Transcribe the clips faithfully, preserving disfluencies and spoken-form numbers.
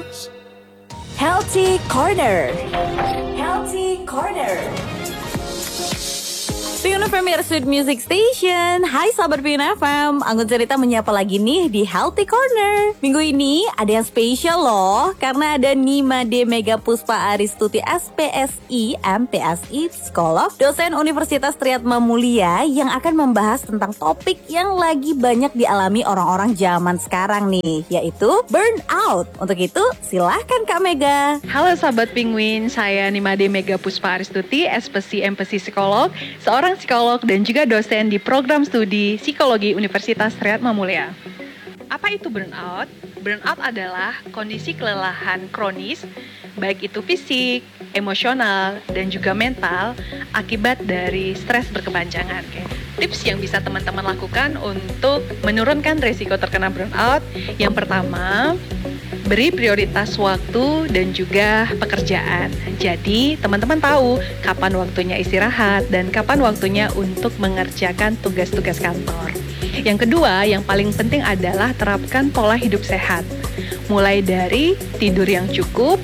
Healthy Corner. Healthy Corner. Piyun F M, your sweet music station. Hai sahabat Piyun F M, Anggun Cerita menyapa lagi nih di Healthy Corner. Minggu ini ada yang spesial loh, karena ada Nimade Mega Puspa Aristuti S P S I, M P S I, psikolog, dosen Universitas Triyatma Mulia yang akan membahas tentang topik yang lagi banyak dialami orang-orang zaman sekarang nih, yaitu burnout. Untuk itu, silahkan Kak Mega. Halo sahabat Penguin, saya Nimade Mega Puspa Aristuti, S P S I, M P S I psikolog, seorang psikolog dan juga dosen di program studi psikologi Universitas Triyatma Mulia. Apa itu burnout? Burnout adalah kondisi kelelahan kronis, baik itu fisik, emosional, dan juga mental akibat dari stres berkepanjangan. Tips yang bisa teman-teman lakukan untuk menurunkan resiko terkena burnout, yang pertama, beri prioritas waktu dan juga pekerjaan. Jadi teman-teman tahu kapan waktunya istirahat dan kapan waktunya untuk mengerjakan tugas-tugas kantor. Yang kedua, yang paling penting adalah terapkan pola hidup sehat. Mulai dari tidur yang cukup,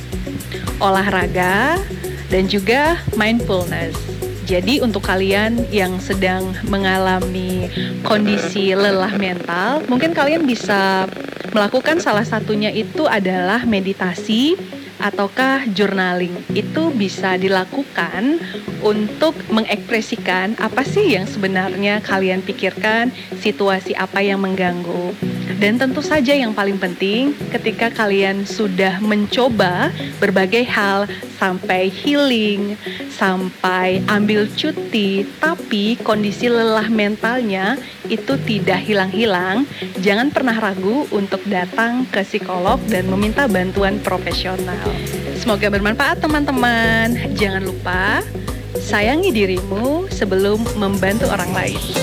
olahraga, dan juga mindfulness. Jadi untuk kalian yang sedang mengalami kondisi lelah mental, mungkin kalian bisa melakukan salah satunya itu adalah meditasi ataukah journaling. Itu bisa dilakukan untuk mengekspresikan apa sih yang sebenarnya kalian pikirkan, situasi apa yang mengganggu. Dan tentu saja yang paling penting ketika kalian sudah mencoba berbagai hal sampai healing, sampai ambil cuti, tapi kondisi lelah mentalnya itu tidak hilang-hilang, jangan pernah ragu untuk datang ke psikolog dan meminta bantuan profesional. Semoga bermanfaat teman-teman. Jangan lupa sayangi dirimu sebelum membantu orang lain.